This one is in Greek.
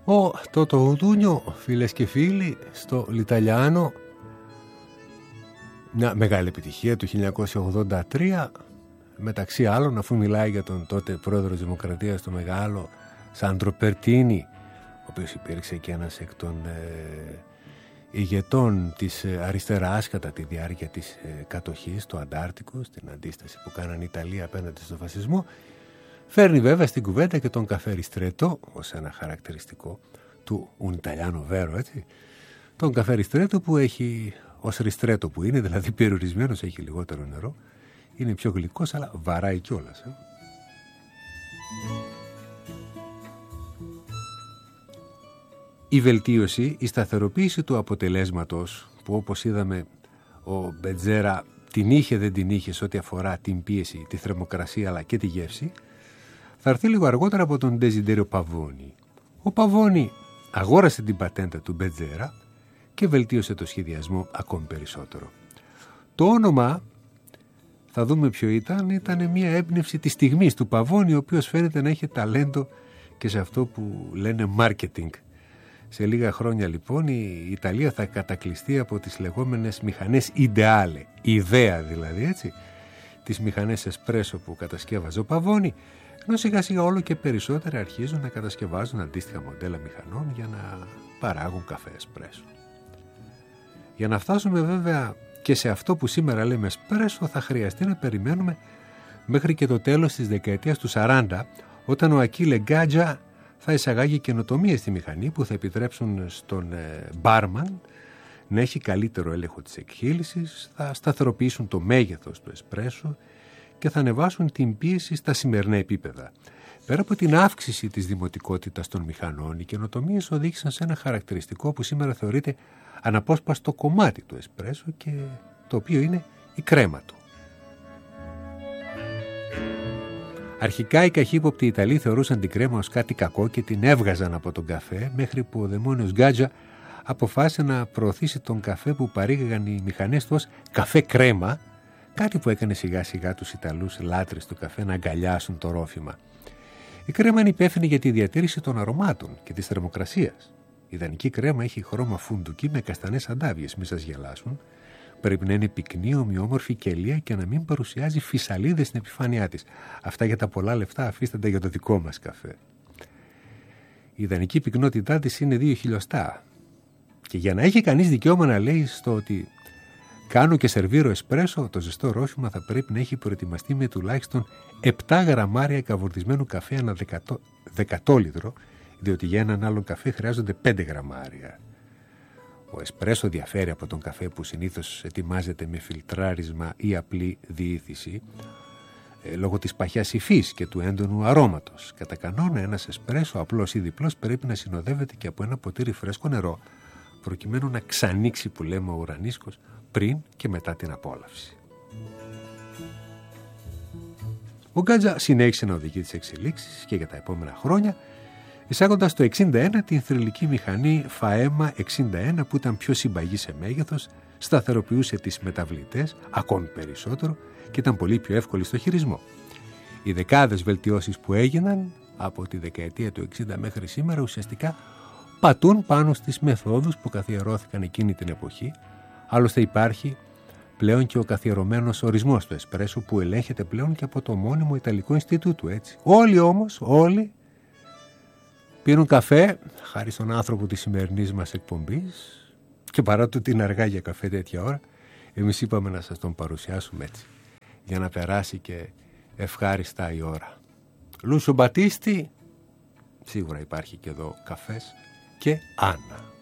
Ο Τότο Ουτούνιο, φίλες και φίλοι, στο Λιταλιάνο, μια μεγάλη επιτυχία του 1983, μεταξύ άλλων, αφού μιλάει για τον τότε πρόεδρο της Δημοκρατίας, το μεγάλο Σάντρο Περτίνι, ο οποίος υπήρξε και ένας εκ των ηγετών της αριστεράς κατά τη διάρκεια της κατοχής του Αντάρτικου, στην αντίσταση που κάναν η Ιταλία απέναντι στον φασισμό. Φέρνει βέβαια στην κουβέντα και τον καφέ ριστρέτο ως ένα χαρακτηριστικό του un Italiano vero, έτσι. Τον καφέ ριστρέτο που έχει, ως ριστρέτο που είναι, δηλαδή περιορισμένος, έχει λιγότερο νερό, είναι πιο γλυκός αλλά βαράει κιόλας. Η βελτίωση, η σταθεροποίηση του αποτελέσματος, που όπως είδαμε ο Μπετζέρα την είχε δεν την είχε σε ό,τι αφορά την πίεση, τη θερμοκρασία αλλά και τη γεύση, θα έρθει λίγο αργότερα από τον Ντεζιντέριο Παβόνι. Ο Παβόνι αγόρασε την πατέντα του Μπετζέρα και βελτίωσε το σχεδιασμό ακόμη περισσότερο. Το όνομα, θα δούμε ποιο ήταν μια έμπνευση της στιγμής του Παβόνι, ο οποίος φαίνεται να έχει ταλέντο και σε αυτό που λένε marketing. Σε λίγα χρόνια λοιπόν η Ιταλία θα κατακλειστεί από τις λεγόμενες μηχανές ideale, ιδέα δηλαδή, έτσι, τις μηχανές εσπρέσο που κατασκεύαζε ο Παβόνι, ενώ σιγά σιγά όλο και περισσότερα αρχίζουν να κατασκευάζουν αντίστοιχα μοντέλα μηχανών για να παράγουν καφέ εσπρέσο. Για να φτάσουμε βέβαια και σε αυτό που σήμερα λέμε εσπρέσο, θα χρειαστεί να περιμένουμε μέχρι και το τέλος της δεκαετίας του 40, όταν ο Ακίλε Γκάτζα θα εισαγάγει καινοτομίες στη μηχανή που θα επιτρέψουν στον μπάρμαν να έχει καλύτερο έλεγχο της εκχύλησης, θα σταθεροποιήσουν το μέγεθος του εσπρέσο και θα ανεβάσουν την πίεση στα σημερινά επίπεδα. Πέρα από την αύξηση της δημοτικότητας των μηχανών, οι καινοτομίες οδήγησαν σε ένα χαρακτηριστικό που σήμερα θεωρείται αναπόσπαστο κομμάτι του εσπρέσο και το οποίο είναι η κρέμα του. Αρχικά οι καχύποπτοι Ιταλοί θεωρούσαν την κρέμα ως κάτι κακό και την έβγαζαν από τον καφέ, μέχρι που ο δαιμόνιος Γκάτζα αποφάσισε να προωθήσει τον καφέ που παρήγαγαν οι μηχανές του ως καφέ κρέμα, κάτι που έκανε σιγά σιγά τους Ιταλούς λάτρες του καφέ να αγκαλιάσουν το ρόφημα. Η κρέμα είναι υπεύθυνη για τη διατήρηση των αρωμάτων και της θερμοκρασίας. Η ιδανική κρέμα έχει χρώμα φουντουκί με καστανές αντάβιες, μη σας γελάσουν. Πρέπει να είναι πυκνή, ομοιόμορφη κελία και να μην παρουσιάζει φυσαλίδες στην επιφάνειά της. Αυτά για τα πολλά λεφτά αφήστε τα για το δικό μας καφέ. Η ιδανική πυκνότητά της είναι 2 χιλιοστά. Και για να έχει κανείς δικαίωμα να λέει στο ότι κάνω και σερβίρω εσπρέσο, το ζεστό ρόφημα θα πρέπει να έχει προετοιμαστεί με τουλάχιστον 7 γραμμάρια καβουρδισμένου καφέ ανά δεκατόλιτρο, διότι για έναν άλλον καφέ χρειάζονται 5 γραμμάρια. Ο εσπρέσο διαφέρει από τον καφέ που συνήθως ετοιμάζεται με φιλτράρισμα ή απλή διήθηση, λόγω της παχιάς υφής και του έντονου αρώματος. Κατά κανόνα ένας εσπρέσο απλός ή διπλός πρέπει να συνοδεύεται και από ένα ποτήρι φρέσκο νερό, προκειμένου να ξανοίξει, που λέμε, ο ουρανίσκος πριν και μετά την απόλαυση. Ο Γκάτζα συνέχισε να οδηγεί τις εξελίξεις και για τα επόμενα χρόνια, εισάγοντας το 1961 την θρυλική μηχανή Φαέμα 61 που ήταν πιο συμπαγή σε μέγεθος, σταθεροποιούσε τις μεταβλητές ακόμη περισσότερο και ήταν πολύ πιο εύκολη στο χειρισμό. Οι δεκάδες βελτιώσεις που έγιναν από τη δεκαετία του 60 μέχρι σήμερα ουσιαστικά πατούν πάνω στις μεθόδους που καθιερώθηκαν εκείνη την εποχή. Άλλωστε υπάρχει πλέον και ο καθιερωμένος ορισμός του εσπρέσο που ελέγχεται πλέον και από το μόνιμο Ιταλικό Ινστιτούτο, έτσι. Όλοι πίνουν καφέ, χάρη στον άνθρωπο της σημερινής μας εκπομπής, και παρά του την αργά για καφέ τέτοια ώρα, εμείς είπαμε να σας τον παρουσιάσουμε έτσι, για να περάσει και ευχάριστα η ώρα. Λούσο Μπατίστη, σίγουρα υπάρχει και εδώ καφές, και Άννα.